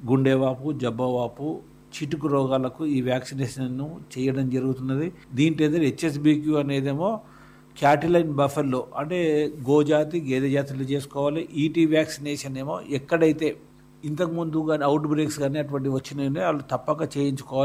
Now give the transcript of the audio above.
గుండెవాపు, జబ్బవాపు, చిటుకు రోగాలకు ఈ వ్యాక్సినేషన్ను చేయడం జరుగుతున్నది. దీంట్లో ఏదో హెచ్ఎస్బిక్యూ అనేదేమో క్యాటిల్ అండ్ బఫెల్లో అంటే గోజాతి గేదె జాతులు చేసుకోవాలి. ఈటీ వ్యాక్సినేషన్ ఏమో ఎక్కడైతే ఇంతకుముందు కానీ అవుట్ బ్రేక్స్ కానీ అటువంటివి వచ్చినాయో వాళ్ళు తప్పక చేయించుకోవాలి.